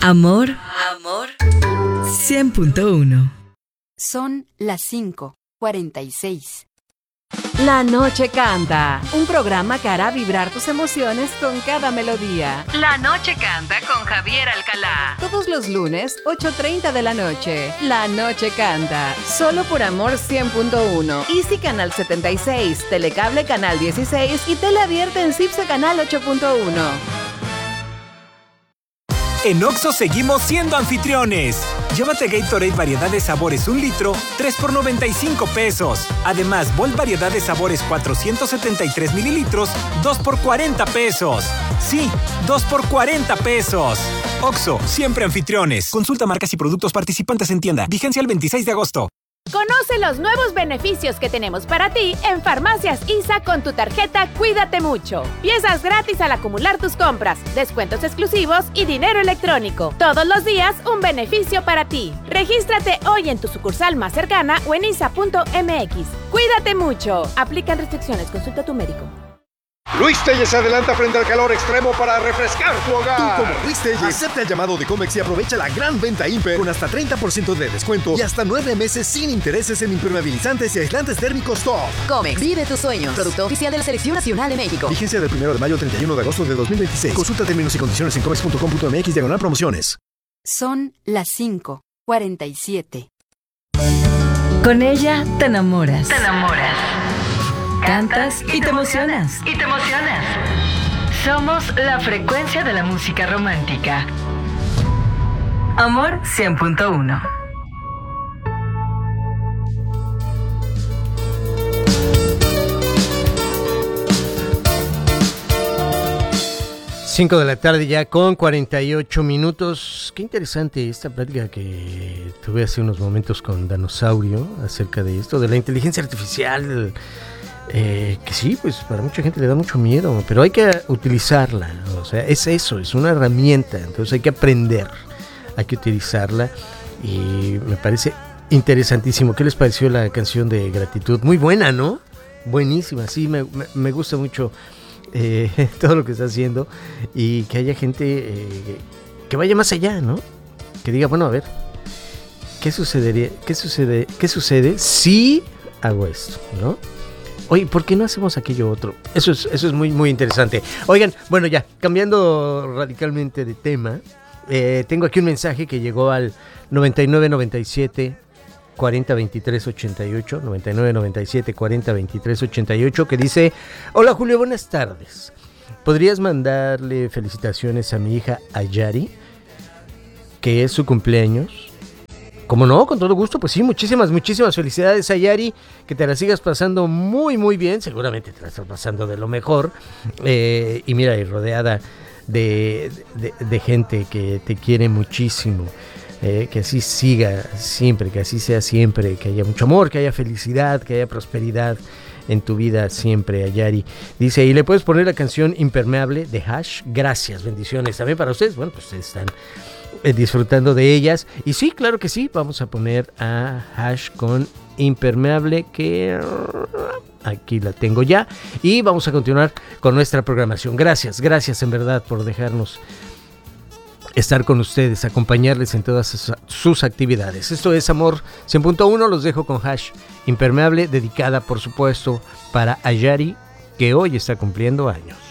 Amor 100.1. Son las 5:46. La Noche Canta, un programa que hará vibrar tus emociones con cada melodía. La Noche Canta con Javier Alcalá. Todos los lunes, 8:30 de la noche. La Noche Canta, solo por Amor 100.1. Easy Canal 76, Telecable Canal 16 y Tele Abierta en CIPSE Canal 8.1. En Oxxo seguimos siendo anfitriones. Llévate Gatorade variedad de sabores 1 litro, 3 por 95 pesos. Además, Volt variedad de sabores 473 mililitros, 2 por 40 pesos. Sí, 2 por 40 pesos. Oxxo, siempre anfitriones. Consulta marcas y productos participantes en tienda. Vigencia el 26 de agosto. Conoce los nuevos beneficios que tenemos para ti en Farmacias ISA con tu tarjeta Cuídate Mucho. Piezas gratis al acumular tus compras, descuentos exclusivos y dinero electrónico. Todos los días un beneficio para ti. Regístrate hoy en tu sucursal más cercana o en isa.mx. Cuídate mucho. Aplican restricciones. Consulta a tu médico. Luis Telles se adelanta frente al calor extremo para refrescar tu hogar. Tú, como Luis Telles, acepta el llamado de Comex y aprovecha la gran venta Imper con hasta 30% de descuento y hasta 9 meses sin intereses en impermeabilizantes y aislantes térmicos top. Comex, vive tus sueños. Producto oficial de la Selección Nacional de México. Vigencia del 1 de mayo al 31 de agosto de 2026. Consulta términos y condiciones en comex.com.mx/promociones. Son las 5:47. Con ella te enamoras. Te enamoras. Cantas y te emocionas. Y te emocionas. Somos la frecuencia de la música romántica. Amor 100.1. Cinco de la tarde ya con 48 minutos. Qué interesante esta plática que tuve hace unos momentos con Danosaurio acerca de esto, de la inteligencia artificial. Que sí, pues para mucha gente le da mucho miedo, pero hay que utilizarla. O sea, es eso, es una herramienta. Entonces hay que aprender, hay que utilizarla. Y me parece interesantísimo. ¿Qué les pareció la canción de Gratitud? Muy buena, ¿no? Buenísima, sí, me gusta mucho todo lo que está haciendo. Y que haya gente que vaya más allá, ¿no? Que diga, bueno, a ver, ¿qué sucede si hago esto, ¿no? Oye, ¿por qué no hacemos aquello otro? Eso es muy, muy interesante. Oigan, bueno, ya, cambiando radicalmente de tema, tengo aquí un mensaje que llegó al 9997 40 23 88, 9997 40 23 88, que dice: hola Julio, buenas tardes. ¿Podrías mandarle felicitaciones a mi hija Ayari, que es su cumpleaños? Como no, con todo gusto, pues sí, muchísimas felicidades a Yari, que te la sigas pasando muy, muy bien, seguramente te la estás pasando de lo mejor, y mira, y rodeada de gente que te quiere muchísimo, que así siga siempre, que así sea siempre, que haya mucho amor, que haya felicidad, que haya prosperidad en tu vida siempre, Ayari. Dice, y le puedes poner la canción Impermeable de Hash. Gracias, bendiciones también para ustedes. Bueno, pues ustedes están disfrutando de ellas. Y sí, claro que sí, vamos a poner a Hash con Impermeable, que aquí la tengo ya. Y vamos a continuar con nuestra programación. Gracias en verdad por dejarnos estar con ustedes, acompañarles en todas sus actividades. Esto es Amor 100.1, los dejo con Hash Impermeable, dedicada por supuesto para Ayari, que hoy está cumpliendo años.